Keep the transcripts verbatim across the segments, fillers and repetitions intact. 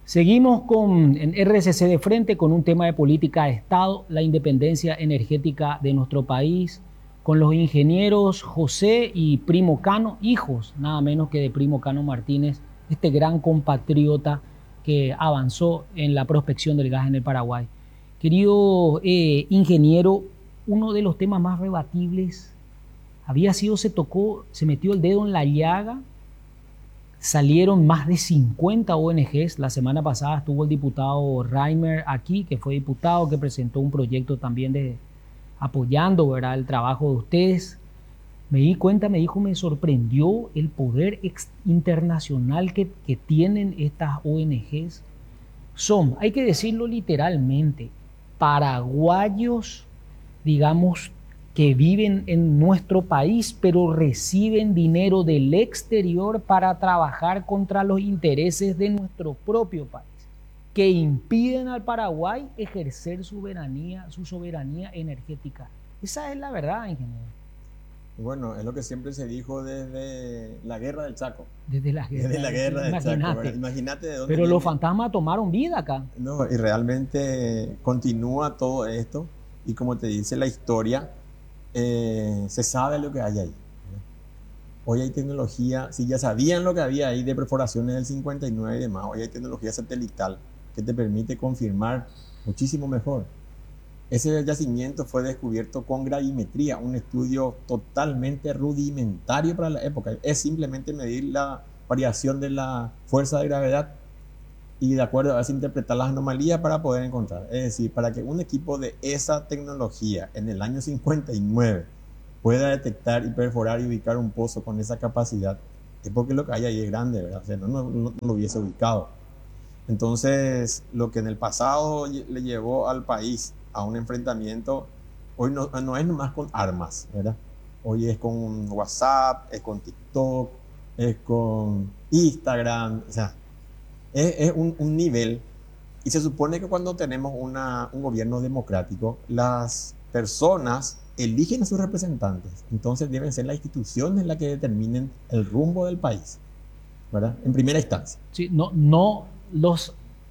Seguimos con, en R C C de frente con un tema de política de Estado, la independencia energética de nuestro país, con los ingenieros José y Primo Cano, hijos nada menos que de Primo Cano Martínez, este gran compatriota que avanzó en la prospección del gas en el Paraguay. Querido eh, ingeniero, uno de los temas más rebatibles había sido, se tocó, se metió el dedo en la llaga. Salieron más de cincuenta O N Ges. La semana pasada estuvo el diputado Reimer aquí, que fue diputado, que presentó un proyecto también de apoyando, ¿verdad?, el trabajo de ustedes. Me di cuenta, me dijo, me sorprendió el poder internacional que, que tienen estas O N Ges. Son, hay que decirlo literalmente, paraguayos, digamos, que viven en nuestro país, pero reciben dinero del exterior para trabajar contra los intereses de nuestro propio país, que impiden al Paraguay ejercer soberanía, su soberanía energética. Esa es la verdad, ingeniero. Bueno, es lo que siempre se dijo desde la guerra del Chaco. Desde la guerra, desde la guerra del imagínate. Chaco. Imagínate de dónde Pero viene. los fantasmas tomaron vida acá. No, y realmente continúa todo esto, y como te dice la historia, Eh, se sabe lo que hay ahí. Hoy hay tecnología, si ya sabían lo que había ahí de perforaciones del cincuenta y nueve y demás, hoy hay tecnología satelital que te permite confirmar muchísimo mejor. Ese yacimiento fue descubierto con gravimetría, un estudio totalmente rudimentario para la época. Es simplemente medir la variación de la fuerza de gravedad y de acuerdo a eso interpretar las anomalías para poder encontrar. Es decir, para que un equipo de esa tecnología en el año cincuenta y nueve pueda detectar y perforar y ubicar un pozo con esa capacidad, es porque lo que hay ahí es grande, ¿verdad? O sea, no, no, no lo hubiese ubicado. Entonces, lo que en el pasado le llevó al país a un enfrentamiento, hoy no, no es nomás con armas, ¿verdad? Hoy es con WhatsApp, es con TikTok, es con Instagram, o sea, Es, es un, un nivel, y se supone que cuando tenemos una, un gobierno democrático, las personas eligen a sus representantes, entonces deben ser las instituciones las que determinen el rumbo del país, ¿verdad? En primera instancia. Sí, no, no los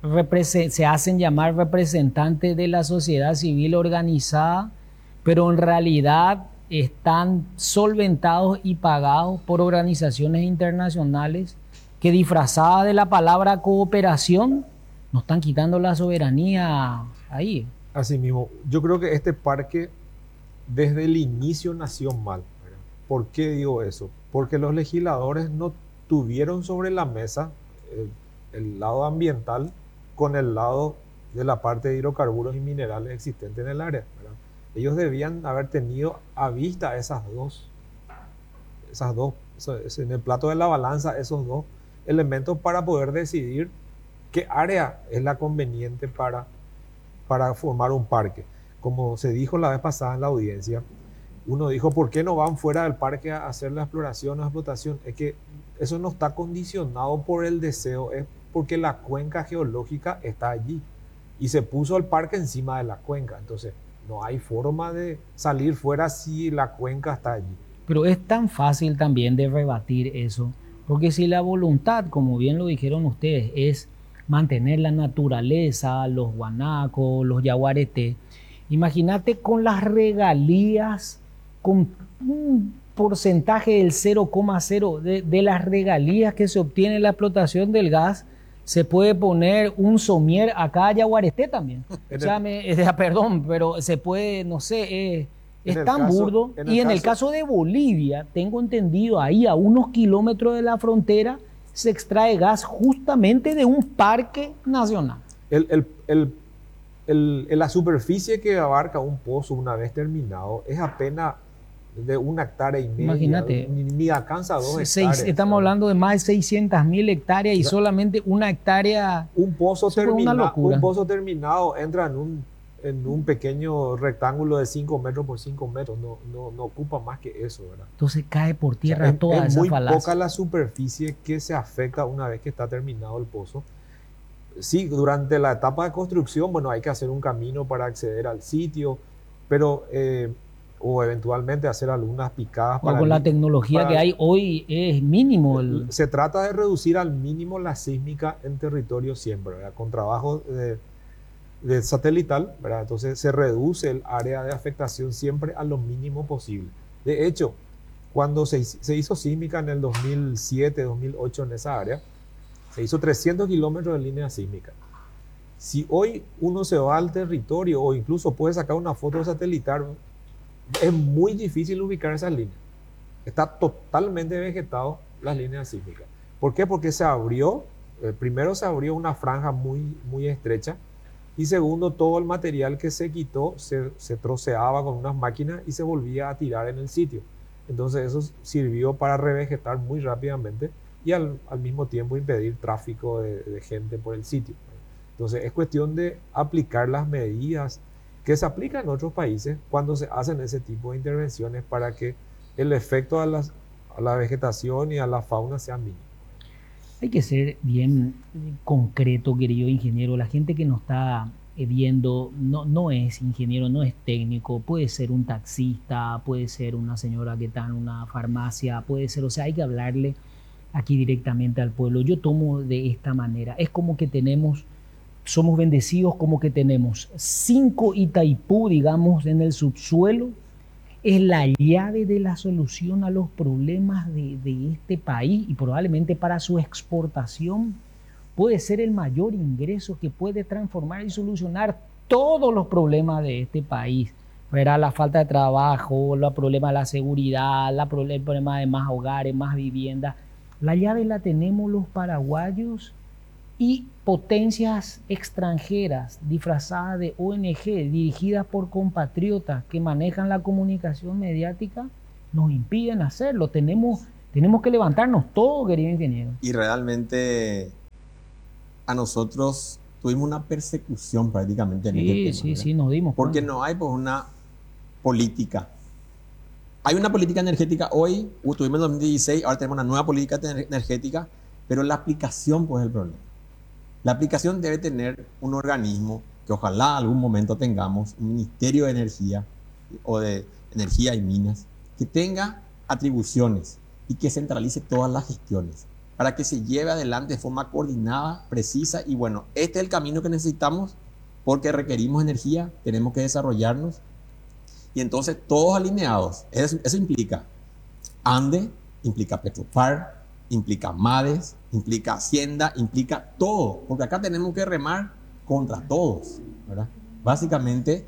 se hacen llamar representantes de la sociedad civil organizada, pero en realidad están solventados y pagados por organizaciones internacionales que, disfrazada de la palabra cooperación, nos están quitando la soberanía ahí. Así mismo, yo creo que este parque desde el inicio nació mal. ¿Por qué digo eso? Porque los legisladores no tuvieron sobre la mesa el, el lado ambiental con el lado de la parte de hidrocarburos y minerales existentes en el área, ¿verdad? Ellos debían haber tenido a vista esas dos, esas dos, en el plato de la balanza, esos dos elementos para poder decidir qué área es la conveniente para, para formar un parque. Como se dijo la vez pasada en la audiencia, uno dijo, ¿por qué no van fuera del parque a hacer la exploración o explotación? Es que eso no está condicionado por el deseo, es porque la cuenca geológica está allí y se puso el parque encima de la cuenca. Entonces, no hay forma de salir fuera si la cuenca está allí. Pero es tan fácil también de rebatir eso, porque si la voluntad, como bien lo dijeron ustedes, es mantener la naturaleza, los guanacos, los yaguaretés, imagínate con las regalías, con un porcentaje del cero coma cero de, de las regalías que se obtiene en la explotación del gas, se puede poner un somier a cada yaguareté también. O sea, me, perdón, pero se puede, no sé, eh, es tan caso, burdo. En y en caso, el caso de Bolivia, tengo entendido, ahí a unos kilómetros de la frontera, se extrae gas justamente de un parque nacional. El, el, el, el, la superficie que abarca un pozo una vez terminado es apenas de una hectárea y media. Imagínate. Ni, ni alcanza dos seis, hectáreas. Estamos hablando de más de seiscientas mil hectáreas y o sea, solamente una hectárea. Un pozo, termina, un pozo terminado entra en un, en un pequeño rectángulo de cinco metros por cinco metros. No, no, no ocupa más que eso, ¿verdad? Entonces cae por tierra, o sea, toda es, esa muy falacia. poca la superficie que se afecta una vez que está terminado el pozo. Sí, durante la etapa de construcción, bueno, hay que hacer un camino para acceder al sitio, pero eh, o eventualmente hacer algunas picadas. O con la tecnología para, que hay hoy es mínimo. El... Se trata de reducir al mínimo la sísmica en territorio siempre, ¿verdad? Con trabajo de, de satelital, ¿verdad? Entonces se reduce el área de afectación siempre a lo mínimo posible. De hecho, cuando se, se hizo sísmica en el dos mil siete, dos mil ocho en esa área, se hizo trescientos kilómetros de línea sísmica. Si hoy uno se va al territorio o incluso puede sacar una foto satelital, es muy difícil ubicar esas líneas. Está totalmente vegetado las líneas sísmicas. ¿Por qué? Porque se abrió, eh, primero se abrió una franja muy, muy estrecha y segundo, todo el material que se quitó se, se troceaba con unas máquinas y se volvía a tirar en el sitio. Entonces eso sirvió para revegetar muy rápidamente y al, al mismo tiempo impedir tráfico de, de gente por el sitio. Entonces es cuestión de aplicar las medidas que se aplican en otros países cuando se hacen ese tipo de intervenciones para que el efecto a, las, a la vegetación y a la fauna sea mínimo. Hay que ser bien concreto, querido ingeniero. La gente que nos está viendo no, no es ingeniero, no es técnico, puede ser un taxista, puede ser una señora que está en una farmacia, puede ser, o sea, hay que hablarle aquí directamente al pueblo. Yo tomo de esta manera, es como que tenemos... Somos bendecidos como que tenemos cinco Itaipú, digamos, en el subsuelo. Es la llave de la solución a los problemas de, de este país y probablemente para su exportación puede ser el mayor ingreso que puede transformar y solucionar todos los problemas de este país. Verá la falta de trabajo, el problema de la seguridad, la el problema de más hogares, más viviendas. La llave la tenemos los paraguayos y potencias extranjeras disfrazadas de O N G, dirigidas por compatriotas que manejan la comunicación mediática, nos impiden hacerlo. Tenemos, tenemos que levantarnos todos, querido ingeniero. Y realmente a nosotros tuvimos una persecución prácticamente en sí, este tema. Sí, ¿verdad? sí, nos dimos Porque cuenta. no hay pues una política. Hay una política energética hoy, tuvimos en dos mil dieciséis, ahora tenemos una nueva política energética, pero la aplicación pues es el problema. La aplicación debe tener un organismo que ojalá algún momento tengamos, un Ministerio de Energía o de Energía y Minas, que tenga atribuciones y que centralice todas las gestiones para que se lleve adelante de forma coordinada, precisa y bueno, este es el camino que necesitamos porque requerimos energía, tenemos que desarrollarnos y entonces todos alineados. Eso, eso implica ANDE, implica Petropar, implica MADES, implica Hacienda, implica todo, porque acá tenemos que remar contra todos, ¿verdad? Básicamente,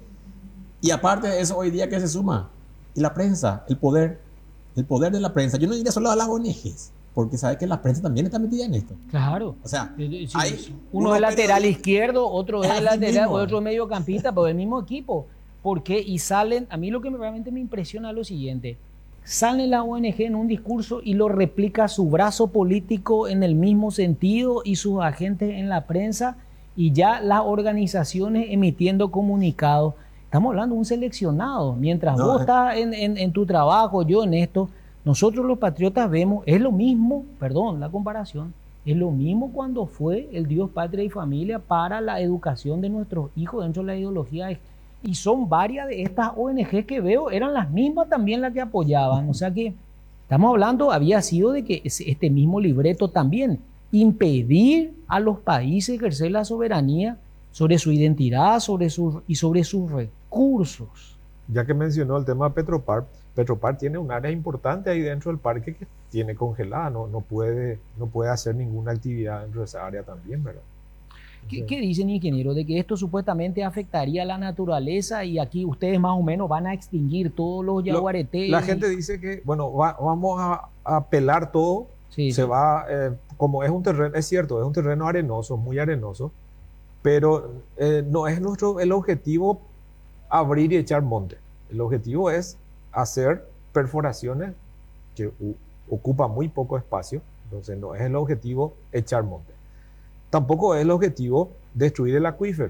y aparte de eso, hoy día ¿qué se suma? Y la prensa, el poder, el poder de la prensa. Yo no diría solo a las O N Ges, porque sabes que la prensa también está metida en esto. Claro. O sea, sí, hay uno es lateral periodistas, izquierdo, otro es lateral, mismo. otro es mediocampista, pero el mismo equipo. ¿Por qué? Y salen, a mí lo que realmente me impresiona es lo siguiente. Sale la O N G en un discurso y lo replica su brazo político en el mismo sentido y sus agentes en la prensa y ya las organizaciones emitiendo comunicados. Estamos hablando de un seleccionado. Mientras no, vos eh. estás en, en, en tu trabajo, yo en esto, nosotros los patriotas vemos, es lo mismo, perdón, la comparación, es lo mismo cuando fue el Dios, patria y familia para la educación de nuestros hijos dentro de la ideología. Y son varias de estas O N G que veo, eran las mismas también las que apoyaban. O sea que estamos hablando, había sido de que este mismo libreto también, impedir a los países ejercer la soberanía sobre su identidad sobre su, y sobre sus recursos. Ya que mencionó el tema de Petropar, Petropar tiene un área importante ahí dentro del parque que tiene congelada, no, no, puede, no puede hacer ninguna actividad dentro de esa área también, ¿verdad? ¿Qué, ¿Qué dicen, ingeniero? De que esto supuestamente afectaría a la naturaleza y aquí ustedes más o menos van a extinguir todos los yaguaretés. La gente dice que, bueno, va, vamos a, a pelar todo, sí, se sí. va, eh, como es un terreno, es cierto, es un terreno arenoso, muy arenoso, pero eh, no es nuestro, el objetivo abrir y echar monte. El objetivo es hacer perforaciones que u, ocupan muy poco espacio, entonces no es el objetivo echar monte. Tampoco es el objetivo destruir el acuífero.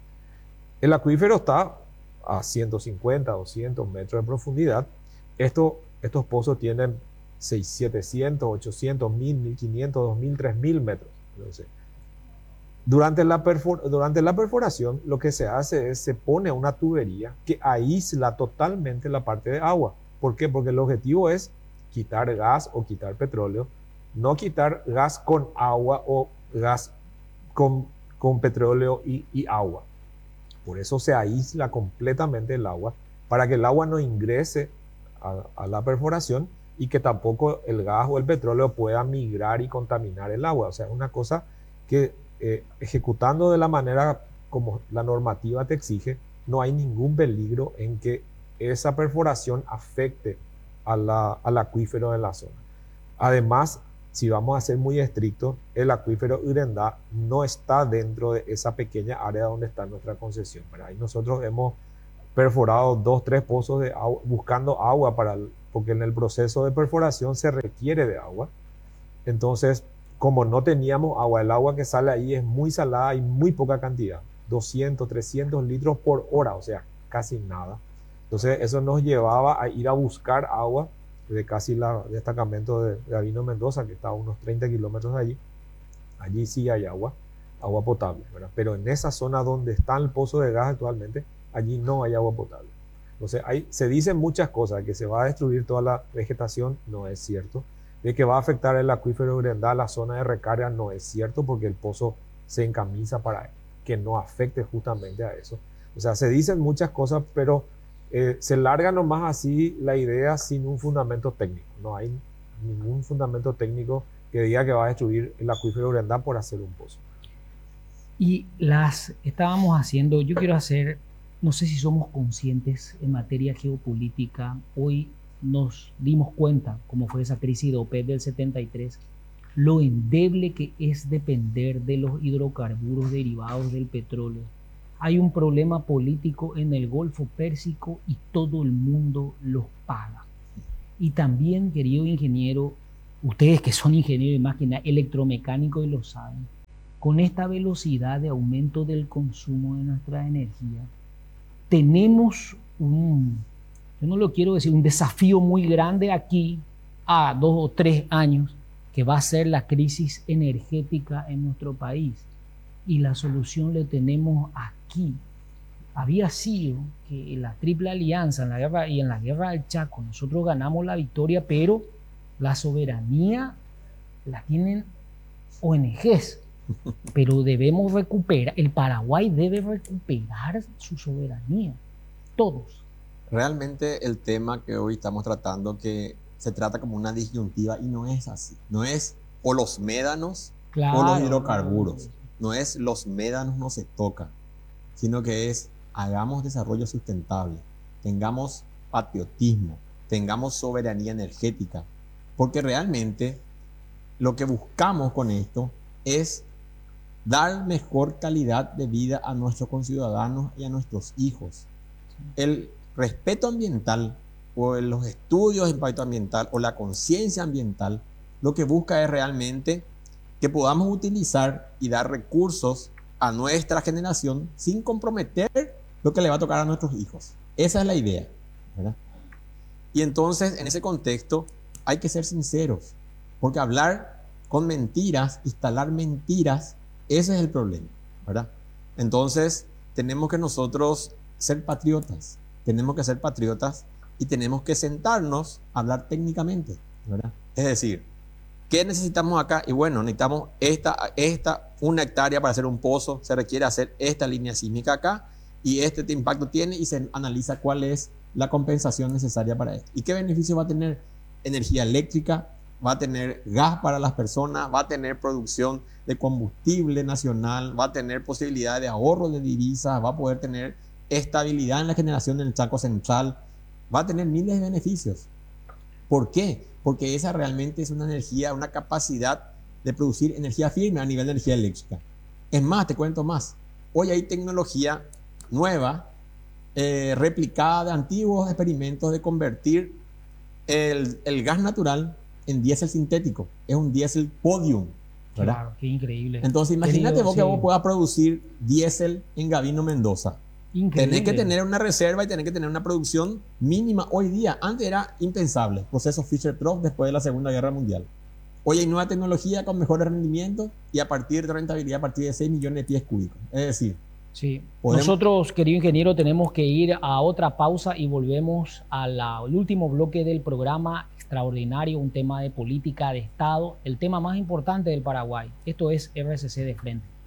El acuífero está a ciento cincuenta, doscientos metros de profundidad. Esto, estos pozos tienen seiscientos, setecientos, ochocientos, mil, mil quinientos, dos mil, tres mil metros. Entonces, Durante la, perfor durante la perforación lo que se hace es se pone una tubería que aísla totalmente la parte de agua. ¿Por qué? Porque el objetivo es quitar gas o quitar petróleo, no quitar gas con agua o gas con, con petróleo y, y agua. Por eso se aísla completamente el agua, para que el agua no ingrese a, a la perforación y que tampoco el gas o el petróleo pueda migrar y contaminar el agua. O sea, es una cosa que eh, ejecutando de la manera como la normativa te exige, no hay ningún peligro en que esa perforación afecte a la, al acuífero de la zona. Además, si vamos a ser muy estrictos, el acuífero Urendá no está dentro de esa pequeña área donde está nuestra concesión. Ahí nosotros hemos perforado dos, tres pozos de agua, buscando agua, para, porque en el proceso de perforación se requiere de agua. Entonces, como no teníamos agua, el agua que sale ahí es muy salada y muy poca cantidad, doscientos, trescientos litros por hora, o sea, casi nada. Entonces, eso nos llevaba a ir a buscar agua de casi el destacamento de, de Gavino Mendoza, que está a unos treinta kilómetros de allí. Allí sí hay agua, agua potable, ¿verdad? Pero en esa zona donde está el pozo de gas actualmente, allí no hay agua potable. Entonces, hay, se dicen muchas cosas, que se va a destruir toda la vegetación, no es cierto. De que va a afectar el acuífero Urendá, la zona de recarga, no es cierto, porque el pozo se encamisa para que no afecte justamente a eso. O sea, se dicen muchas cosas, pero eh, se larga nomás así la idea sin un fundamento técnico. No hay ningún fundamento técnico que diga que va a destruir el acuífero Urendá por hacer un pozo. Y las estábamos haciendo, yo quiero hacer, no sé si somos conscientes en materia geopolítica, hoy nos dimos cuenta, como fue esa crisis de OPEP del setenta y tres, lo endeble que es depender de los hidrocarburos derivados del petróleo. Hay un problema político en el Golfo Pérsico y todo el mundo los paga. Y también, querido ingeniero, ustedes que son ingenieros de máquina, electromecánicos y lo saben, con esta velocidad de aumento del consumo de nuestra energía, tenemos un, yo no lo quiero decir, un desafío muy grande aquí a dos o tres años, que va a ser la crisis energética en nuestro país. Y la solución la tenemos aquí. Había sido que en la Triple Alianza en la guerra, y en la Guerra del Chaco nosotros ganamos la victoria, pero la soberanía la tienen O N Ges. Pero debemos recuperar, el Paraguay debe recuperar su soberanía, todos. Realmente el tema que hoy estamos tratando, que se trata como una disyuntiva, y no es así. No es o los médanos Claro, o los hidrocarburos. No es los médanos no se tocan, sino que es hagamos desarrollo sustentable, tengamos patriotismo, tengamos soberanía energética, porque realmente lo que buscamos con esto es dar mejor calidad de vida a nuestros conciudadanos y a nuestros hijos. El respeto ambiental o los estudios de impacto ambiental o la conciencia ambiental lo que busca es realmente que podamos utilizar y dar recursos a nuestra generación sin comprometer lo que le va a tocar a nuestros hijos. Esa es la idea, ¿verdad? Y entonces, en ese contexto, hay que ser sinceros, porque hablar con mentiras, instalar mentiras, ese es el problema, ¿verdad? Entonces, tenemos que nosotros ser patriotas, tenemos que ser patriotas y tenemos que sentarnos a hablar técnicamente, ¿verdad? Es decir, ¿qué necesitamos acá? Y bueno, necesitamos esta, esta, una hectárea para hacer un pozo, se requiere hacer esta línea sísmica acá, y este impacto tiene, y se analiza cuál es la compensación necesaria para esto. ¿Y qué beneficio va a tener? Energía eléctrica, va a tener gas para las personas, va a tener producción de combustible nacional, va a tener posibilidad de ahorro de divisas, va a poder tener estabilidad en la generación del Chaco Central, va a tener miles de beneficios. ¿Por qué? Porque esa realmente es una energía, una capacidad de producir energía firme a nivel de energía eléctrica. Es más, te cuento más. Hoy hay tecnología nueva, eh, replicada de antiguos experimentos de convertir el, el gas natural en diésel sintético. Es un diésel podium, ¿verdad? Claro, qué increíble. Entonces, imagínate Querido, vos que sí. vos puedas producir diésel en Gavino Mendoza. Increíble. Tenés que tener una reserva y tenés que tener una producción mínima hoy día. Antes era impensable. Proceso Fischer-Tropsch después de la Segunda Guerra Mundial. Hoy hay nueva tecnología con mejores rendimientos y a partir de rentabilidad a partir de seis millones de pies cúbicos. Es decir, sí. podemos... Nosotros, querido ingeniero, tenemos que ir a otra pausa y volvemos a la, al último bloque del programa extraordinario, un tema de política de Estado, el tema más importante del Paraguay. Esto es R C C de Frente.